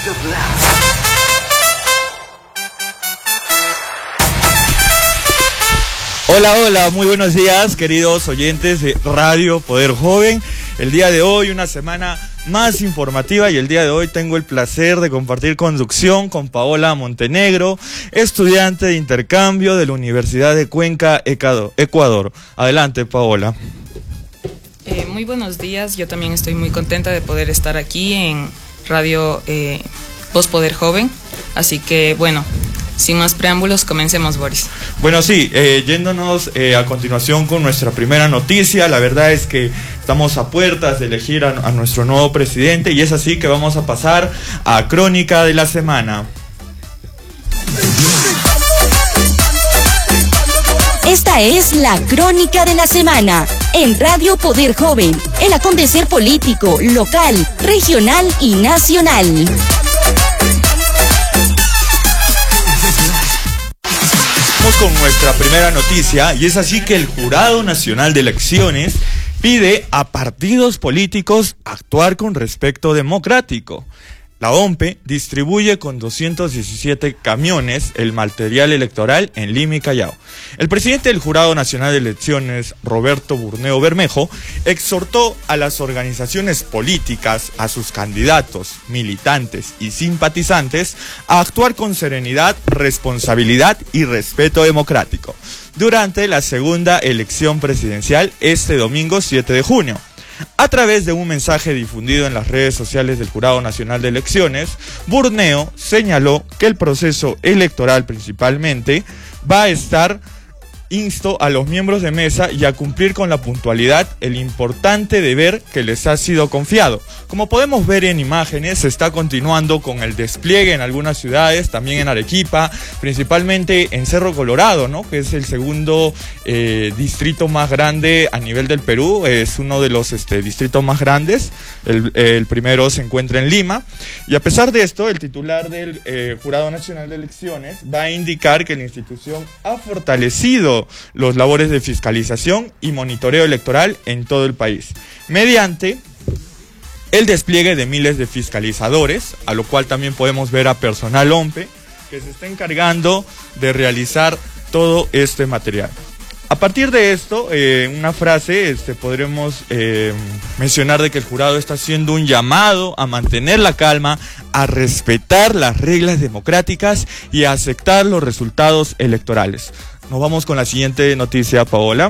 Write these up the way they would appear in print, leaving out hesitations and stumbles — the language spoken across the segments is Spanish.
Hola, hola, muy buenos días, queridos oyentes de Radio Poder Joven. El día de hoy, una semana más informativa, y el día de hoy tengo el placer de compartir conducción con Paola Montenegro, estudiante de intercambio de la Universidad de Cuenca, Ecuador. Adelante, Paola. Muy buenos días, yo también estoy muy contenta de poder estar aquí en Radio Voz Poder Joven, así que bueno, sin más preámbulos, comencemos, Boris. Bueno, sí, yéndonos a continuación con nuestra primera noticia. La verdad es que estamos a puertas de elegir a nuestro nuevo presidente, y es así que vamos a pasar a Crónica de la Semana. Esta es la Crónica de la Semana en Radio Poder Joven, el acontecer político, local, regional y nacional. Con nuestra primera noticia, y es así que el Jurado Nacional de Elecciones pide a partidos políticos actuar con respeto democrático. La OMPE distribuye con 217 camiones el material electoral en Lima y Callao. El presidente del Jurado Nacional de Elecciones, Roberto Burneo Bermejo, exhortó a las organizaciones políticas, a sus candidatos, militantes y simpatizantes a actuar con serenidad, responsabilidad y respeto democrático durante la segunda elección presidencial este domingo 7 de junio. A través de un mensaje difundido en las redes sociales del Jurado Nacional de Elecciones, Burneo señaló que el proceso electoral principalmente va a estar insto a los miembros de mesa y a cumplir con la puntualidad el importante deber que les ha sido confiado. Como podemos ver en imágenes, se está continuando con el despliegue en algunas ciudades, también en Arequipa, principalmente en Cerro Colorado, ¿no?, que es el segundo distrito más grande a nivel del Perú, es uno de los distritos más grandes. El primero se encuentra en Lima, y a pesar de esto, el titular del Jurado Nacional de Elecciones va a indicar que la institución ha fortalecido los labores de fiscalización y monitoreo electoral en todo el país, mediante el despliegue de miles de fiscalizadores, a lo cual también podemos ver a personal OMPE que se está encargando de realizar todo este material. A partir de esto, una frase, podremos mencionar de que el jurado está haciendo un llamado a mantener la calma, a respetar las reglas democráticas y a aceptar los resultados electorales. Nos vamos con la siguiente noticia, Paola.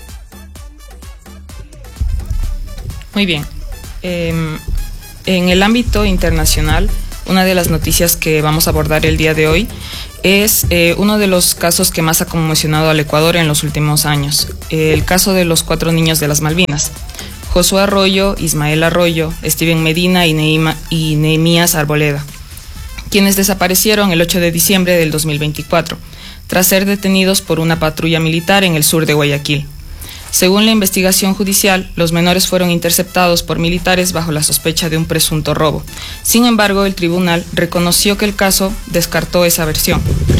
Muy bien. En el ámbito internacional, una de las noticias que vamos a abordar el día de hoy es uno de los casos que más ha conmocionado al Ecuador en los últimos años. El caso de los 4 niños de las Malvinas: Josué Arroyo, Ismael Arroyo, Steven Medina y Nehemías Arboleda, quienes desaparecieron el 8 de diciembre del 2024. Tras ser detenidos por una patrulla militar en el sur de Guayaquil. Según la investigación judicial, los menores fueron interceptados por militares bajo la sospecha de un presunto robo. Sin embargo, el tribunal reconoció que el caso descartó esa versión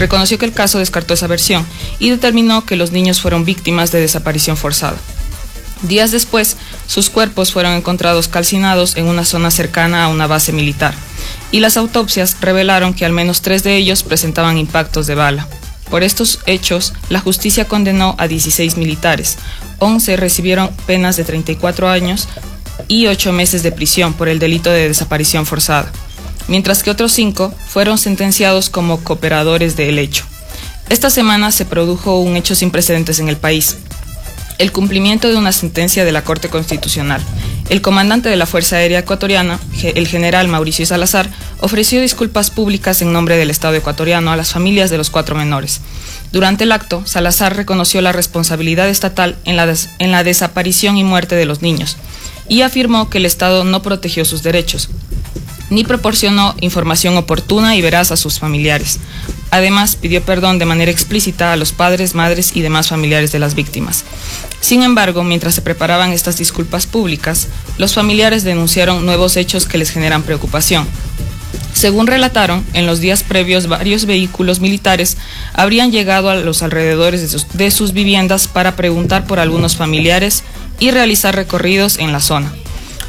y determinó que los niños fueron víctimas de desaparición forzada. Días después, sus cuerpos fueron encontrados calcinados en una zona cercana a una base militar, y las autopsias revelaron que al menos 3 de ellos presentaban impactos de bala. Por estos hechos, la justicia condenó a 16 militares, 11 recibieron penas de 34 años y 8 meses de prisión por el delito de desaparición forzada, mientras que otros 5 fueron sentenciados como cooperadores del hecho. Esta semana se produjo un hecho sin precedentes en el país: el cumplimiento de una sentencia de la Corte Constitucional. El comandante de la Fuerza Aérea Ecuatoriana, el general Mauricio Salazar, ofreció disculpas públicas en nombre del Estado ecuatoriano a las familias de los 4 menores. Durante el acto, Salazar reconoció la responsabilidad estatal en la desaparición y muerte de los niños, y afirmó que el Estado no protegió sus derechos, ni proporcionó información oportuna y veraz a sus familiares. Además, pidió perdón de manera explícita a los padres, madres y demás familiares de las víctimas. Sin embargo, mientras se preparaban estas disculpas públicas, los familiares denunciaron nuevos hechos que les generan preocupación. Según relataron, en los días previos varios vehículos militares habrían llegado a los alrededores de sus viviendas para preguntar por algunos familiares y realizar recorridos en la zona.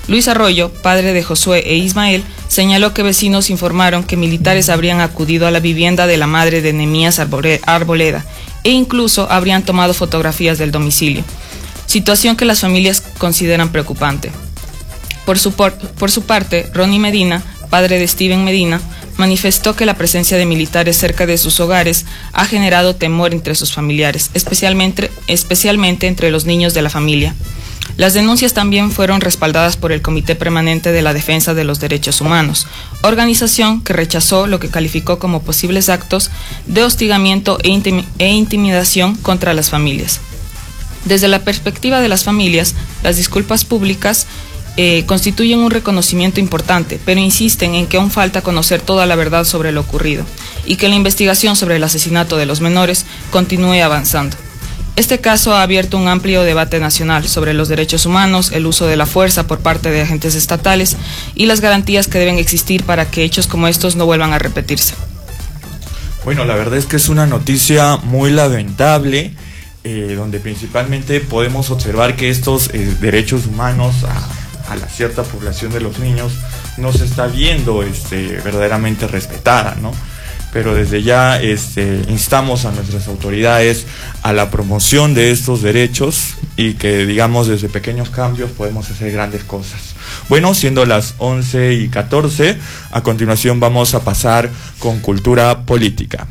Luis Arroyo, padre de Josué e Ismael, señaló que vecinos informaron que militares habrían acudido a la vivienda de la madre de Nehemías Arboleda e incluso habrían tomado fotografías del domicilio, situación que las familias consideran preocupante. Por su parte, Ronnie Medina, padre de Steven Medina, manifestó que la presencia de militares cerca de sus hogares ha generado temor entre sus familiares, especialmente entre los niños de la familia. Las denuncias también fueron respaldadas por el Comité Permanente de la Defensa de los Derechos Humanos, organización que rechazó lo que calificó como posibles actos de hostigamiento e intimidación contra las familias. Desde la perspectiva de las familias, las disculpas públicas constituyen un reconocimiento importante, pero insisten en que aún falta conocer toda la verdad sobre lo ocurrido y que la investigación sobre el asesinato de los menores continúe avanzando. Este caso ha abierto un amplio debate nacional sobre los derechos humanos, el uso de la fuerza por parte de agentes estatales y las garantías que deben existir para que hechos como estos no vuelvan a repetirse. Bueno, la verdad es que es una noticia muy lamentable, donde principalmente podemos observar que estos derechos humanos a la cierta población de los niños no se está viendo verdaderamente respetada, ¿no? Pero desde ya instamos a nuestras autoridades a la promoción de estos derechos y que, digamos, desde pequeños cambios podemos hacer grandes cosas. Bueno, siendo las 11:14, a continuación vamos a pasar con Cultura Política.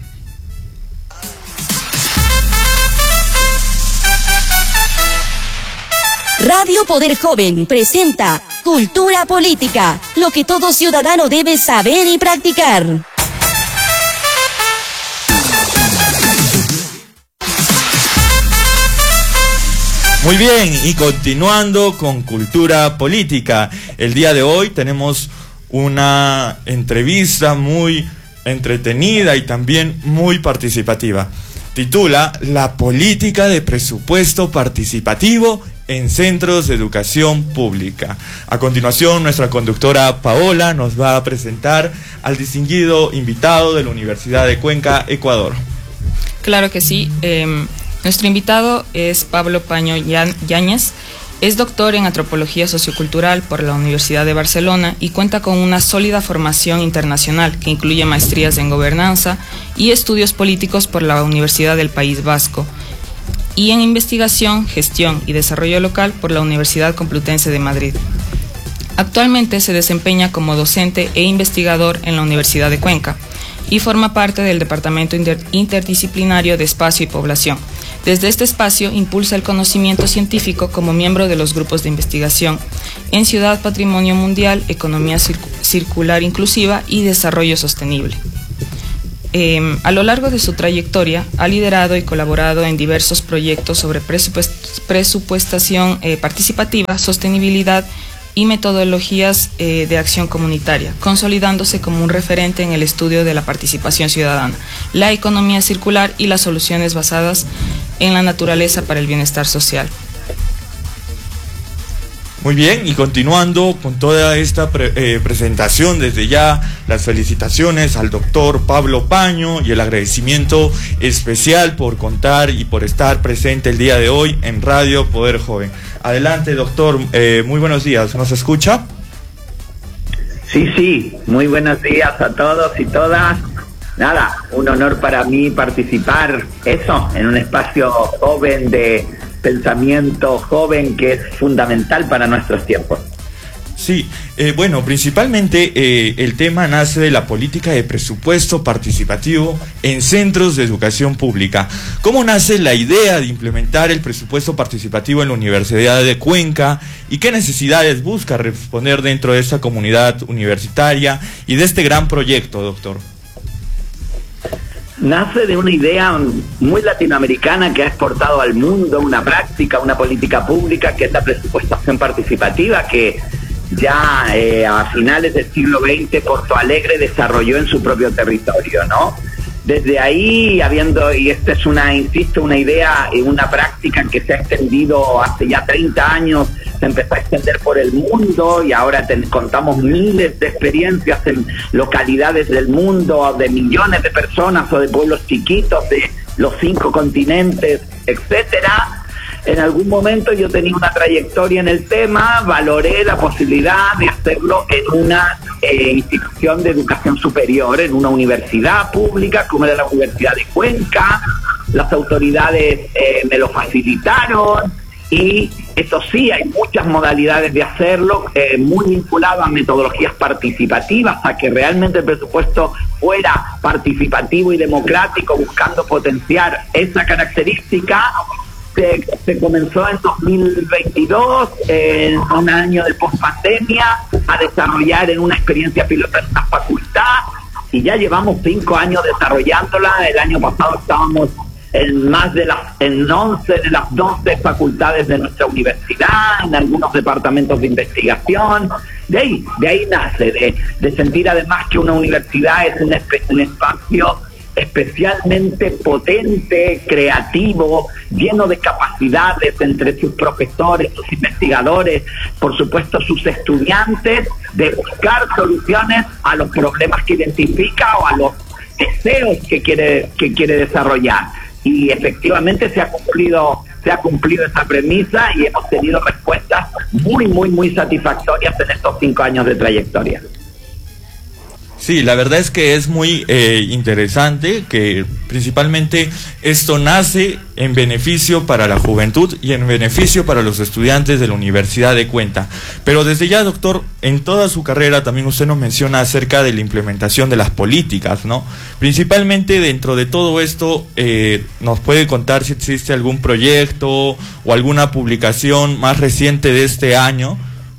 Radio Poder Joven presenta Cultura Política, lo que todo ciudadano debe saber y practicar. Muy bien, y continuando con Cultura Política, el día de hoy tenemos una entrevista muy entretenida y también muy participativa. Titula La política de presupuesto participativo en centros de educación pública. A continuación, nuestra conductora Paola nos va a presentar al distinguido invitado de la Universidad de Cuenca, Ecuador. Claro que sí. Nuestro invitado es Pablo Paño Yáñez. Es doctor en Antropología Sociocultural por la Universidad de Barcelona y cuenta con una sólida formación internacional que incluye maestrías en Gobernanza y estudios políticos por la Universidad del País Vasco y en Investigación, Gestión y Desarrollo Local por la Universidad Complutense de Madrid. Actualmente se desempeña como docente e investigador en la Universidad de Cuenca y forma parte del Departamento Interdisciplinario de Espacio y Población. Desde este espacio impulsa el conocimiento científico como miembro de los grupos de investigación en Ciudad Patrimonio Mundial, Economía Circular Inclusiva y Desarrollo Sostenible. A lo largo de su trayectoria ha liderado y colaborado en diversos proyectos sobre presupuestación participativa, sostenibilidad y metodologías de acción comunitaria, consolidándose como un referente en el estudio de la participación ciudadana, la economía circular y las soluciones basadas en la naturaleza para el bienestar social. Muy bien, y continuando con toda esta presentación, desde ya las felicitaciones al doctor Pablo Paño y el agradecimiento especial por contar y por estar presente el día de hoy en Radio Poder Joven. Adelante, doctor, muy buenos días, ¿nos escucha? Sí, muy buenos días a todos y todas. Nada, un honor para mí participar en un espacio joven de pensamiento joven que es fundamental para nuestros tiempos. Sí, bueno, principalmente el tema nace de la política de presupuesto participativo en centros de educación pública. ¿Cómo nace la idea de implementar el presupuesto participativo en la Universidad de Cuenca y qué necesidades busca responder dentro de esta comunidad universitaria y de este gran proyecto, doctor? Nace de una idea muy latinoamericana que ha exportado al mundo una práctica, una política pública que es la presupuestación participativa, que ya a finales del siglo XX Porto Alegre desarrolló en su propio territorio, ¿no? Desde ahí, y esta es una idea y una práctica que se ha extendido hace ya 30 años, se empezó a extender por el mundo y ahora contamos miles de experiencias en localidades del mundo, de millones de personas o de pueblos chiquitos de los 5 continentes, etcétera. en algún momento yo tenía una trayectoria en el tema, valoré la posibilidad de hacerlo en una institución de educación superior, en una universidad pública como era la Universidad de Cuenca. Las autoridades me lo facilitaron y eso sí, hay muchas modalidades de hacerlo, muy vinculado a metodologías participativas, a que realmente el presupuesto fuera participativo y democrático, buscando potenciar esa característica. Se comenzó en 2022, en un año de pospandemia, a desarrollar en una experiencia piloto en una facultad, y ya llevamos 5 años desarrollándola. El año pasado estábamos en 11 de las 12 facultades de nuestra universidad, en algunos departamentos de investigación. De ahí nace, de sentir además que una universidad es un espacio especialmente potente, creativo, lleno de capacidades entre sus profesores, sus investigadores, por supuesto sus estudiantes, de buscar soluciones a los problemas que identifica o a los deseos que quiere desarrollar. Y efectivamente se ha cumplido esa premisa y hemos tenido respuestas muy satisfactorias en estos 5 años de trayectoria. Sí, la verdad es que es muy interesante que principalmente esto nace en beneficio para la juventud y en beneficio para los estudiantes de la Universidad de Cuenca. Pero desde ya, doctor, en toda su carrera también usted nos menciona acerca de la implementación de las políticas, ¿no? Principalmente dentro de todo esto, ¿nos puede contar si existe algún proyecto o alguna publicación más reciente de este año?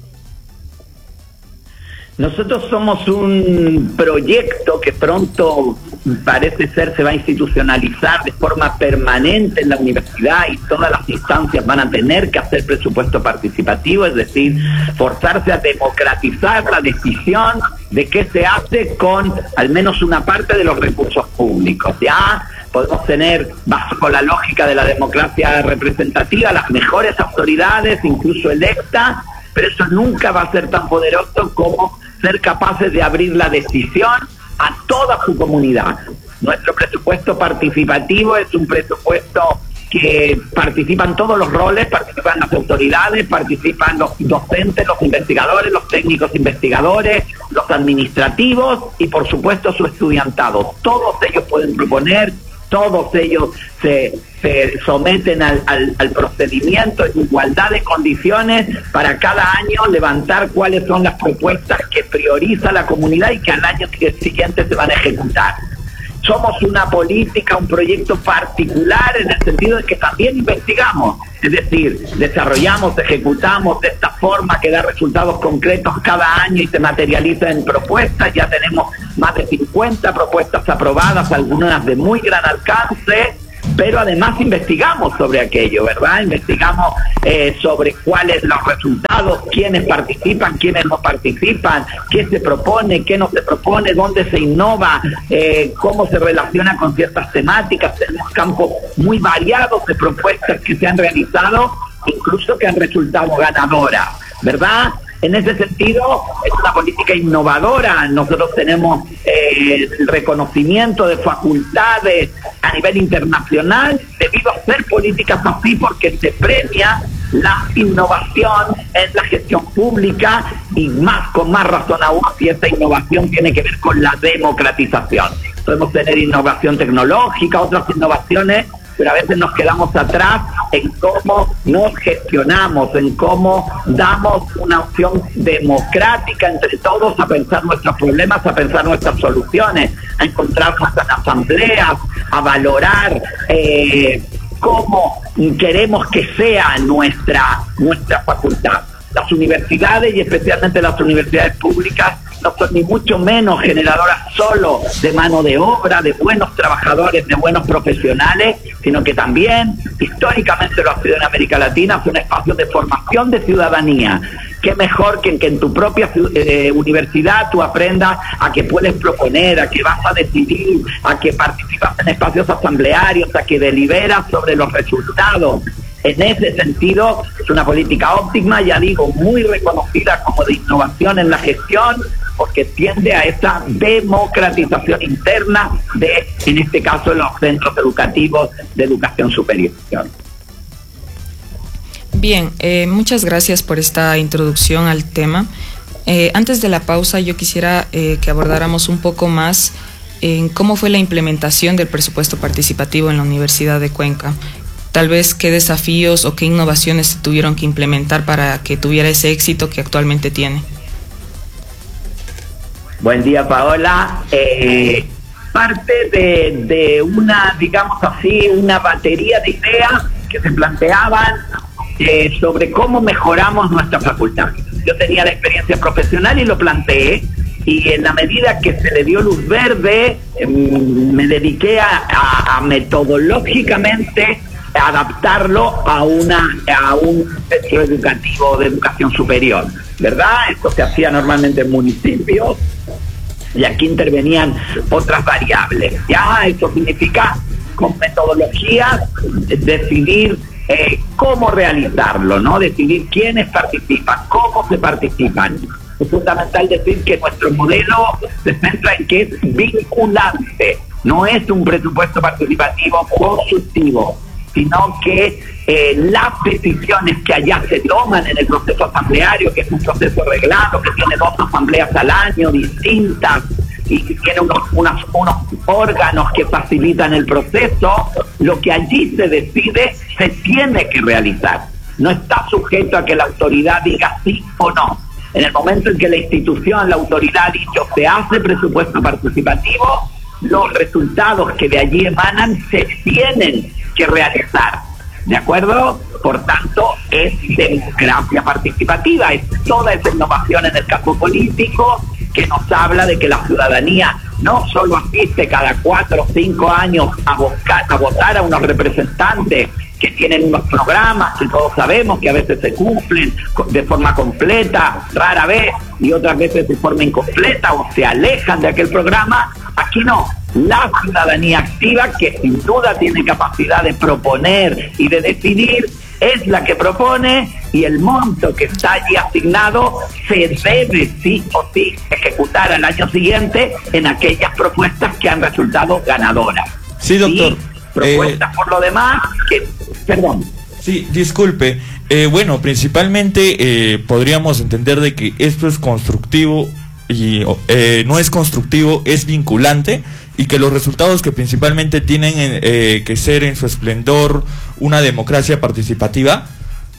Nosotros somos un proyecto que pronto parece ser se va a institucionalizar de forma permanente en la universidad, y todas las instancias van a tener que hacer presupuesto participativo, es decir, forzarse a democratizar la decisión de qué se hace con al menos una parte de los recursos públicos. Ya podemos tener, bajo la lógica de la democracia representativa, las mejores autoridades, incluso electas, pero eso nunca va a ser tan poderoso como ser capaces de abrir la decisión a toda su comunidad. Nuestro presupuesto participativo es un presupuesto que participan todos los roles, participan las autoridades, participan los docentes, los investigadores, los técnicos investigadores, los administrativos y por supuesto su estudiantado. Todos ellos pueden proponer, todos ellos se someten al procedimiento en igualdad de condiciones para cada año levantar cuáles son las propuestas que prioriza la comunidad y que al año siguiente se van a ejecutar. Somos una política, un proyecto particular en el sentido de que también investigamos, es decir, desarrollamos, ejecutamos de esta forma que da resultados concretos cada año y se materializa en propuestas. Ya tenemos más de 50 propuestas aprobadas, algunas de muy gran alcance, pero además investigamos sobre aquello, ¿verdad? Investigamos sobre cuáles los resultados, quiénes participan, quiénes no participan, qué se propone, qué no se propone, dónde se innova, cómo se relaciona con ciertas temáticas. Tenemos campos muy variados de propuestas que se han realizado, incluso que han resultado ganadoras, ¿verdad? En ese sentido, es una política innovadora. Nosotros tenemos el reconocimiento de facultades a nivel internacional debido a hacer políticas así, porque se premia la innovación en la gestión pública y con más razón aún si esta innovación tiene que ver con la democratización. Podemos tener innovación tecnológica, otras innovaciones, pero a veces nos quedamos atrás en cómo nos gestionamos, en cómo damos una opción democrática entre todos a pensar nuestros problemas, a pensar nuestras soluciones, a encontrarnos en asambleas, a valorar cómo queremos que sea nuestra facultad. Las universidades, y especialmente las universidades públicas, no son ni mucho menos generadoras solo de mano de obra, de buenos trabajadores, de buenos profesionales, sino que también, históricamente lo ha sido en América Latina, son espacios de formación de ciudadanía. Qué mejor que en tu propia universidad tú aprendas a que puedes proponer, a que vas a decidir, a que participas en espacios asamblearios, a que deliberas sobre los resultados. En ese sentido, es una política óptima, ya digo, muy reconocida como de innovación en la gestión, porque tiende a esa democratización interna de, en este caso, los centros educativos de educación superior. Bien, muchas gracias por esta introducción al tema. Antes de la pausa, yo quisiera que abordáramos un poco más en cómo fue la implementación del presupuesto participativo en la Universidad de Cuenca. Tal vez qué desafíos o qué innovaciones se tuvieron que implementar para que tuviera ese éxito que actualmente tiene. Buen día, Paola. Parte de una, digamos así, una batería de ideas que se planteaban sobre cómo mejoramos nuestra facultad. Yo tenía la experiencia profesional y lo planteé, y en la medida que se le dio luz verde, me dediqué a metodológicamente adaptarlo a un centro educativo de educación superior, ¿verdad? Esto se hacía normalmente en municipios, y aquí intervenían otras variables. Ya eso significa, con metodologías, decidir cómo realizarlo, ¿no? Decidir quiénes participan, cómo se participan. Es fundamental decir que nuestro modelo se centra en que es vinculante, no es un presupuesto participativo consultivo, sino que las decisiones que allá se toman en el proceso asambleario, que es un proceso reglado, que tiene 2 asambleas al año distintas y que tiene unos órganos que facilitan el proceso, lo que allí se decide se tiene que realizar. No está sujeto a que la autoridad diga sí o no. En el momento en que la institución, la autoridad ha dicho se hace presupuesto participativo, los resultados que de allí emanan se tienen que realizar, ¿de acuerdo? Por tanto, es democracia participativa, es toda esa innovación en el campo político que nos habla de que la ciudadanía no solo asiste cada 4 o 5 años a votar a unos representantes que tienen unos programas que todos sabemos que a veces se cumplen de forma completa, rara vez, y otras veces de forma incompleta o se alejan de aquel programa. Aquí no. La ciudadanía activa, que sin duda tiene capacidad de proponer y de decidir, es la que propone, y el monto que está allí asignado se debe sí o sí ejecutar al año siguiente en aquellas propuestas que han resultado ganadoras. Sí, doctor. Y propuestas por lo demás que... Perdón. Sí, disculpe. Bueno, principalmente podríamos entender de que esto es constructivo y no es constructivo, es vinculante, y que los resultados que principalmente tienen que ser en su esplendor una democracia participativa,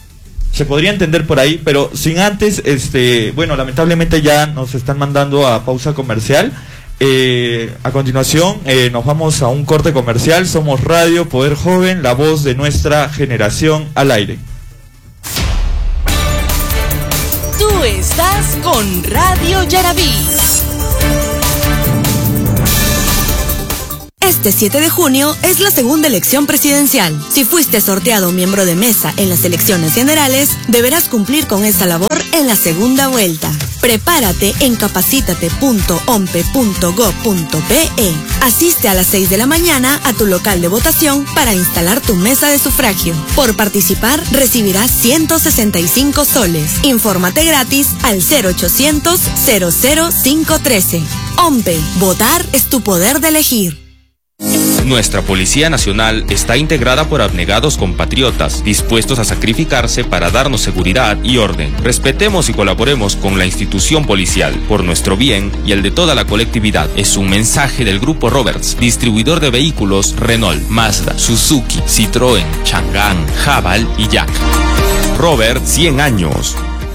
se podría entender por ahí, pero sin antes, bueno, lamentablemente ya nos están mandando a pausa comercial. A continuación nos vamos a un corte comercial. Somos Radio Poder Joven, la voz de nuestra generación al aire. Tú estás con Radio Yarabí. Este 7 de junio es la segunda elección presidencial. Si fuiste sorteado miembro de mesa en las elecciones generales, deberás cumplir con esta labor en la segunda vuelta. Prepárate en capacitate.ompe.go.pe. Asiste a las 6 de la mañana a tu local de votación para instalar tu mesa de sufragio. Por participar, recibirás 165 soles. Infórmate gratis al 0800 00513. OMPE, votar es tu poder de elegir. Nuestra Policía Nacional está integrada por abnegados compatriotas dispuestos a sacrificarse para darnos seguridad y orden. Respetemos y colaboremos con la institución policial por nuestro bien y el de toda la colectividad. Es un mensaje del Grupo Roberts, distribuidor de vehículos Renault, Mazda, Suzuki, Citroën, Chang'an, Haval y Jack. Robert, 100 años.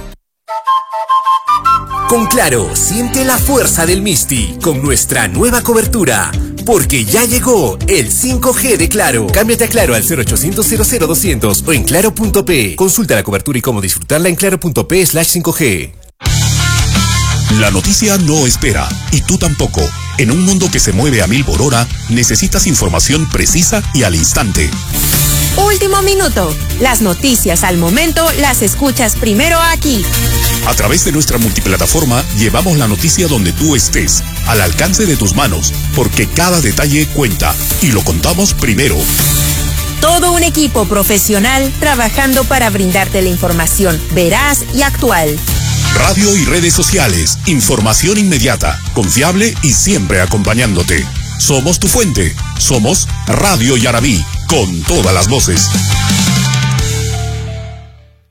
Con Claro, siente la fuerza del Misti con nuestra nueva cobertura. Porque ya llegó el 5G de Claro. Cámbiate a Claro al 0800 00200 o en claro.p. Consulta la cobertura y cómo disfrutarla en claro.p/5G. La noticia no espera, y tú tampoco. En un mundo que se mueve a 1000 por hora, necesitas información precisa y al instante. Último minuto. Las noticias al momento las escuchas primero aquí. A través de nuestra multiplataforma llevamos la noticia donde tú estés, al alcance de tus manos, porque cada detalle cuenta y lo contamos primero. Todo un equipo profesional trabajando para brindarte la información veraz y actual. Radio y redes sociales, información inmediata, confiable y siempre acompañándote. Somos tu fuente, somos Radio Yarabí, con todas las voces.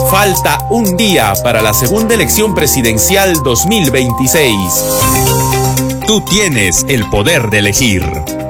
Falta un día para la segunda elección presidencial 2026. Tú tienes el poder de elegir.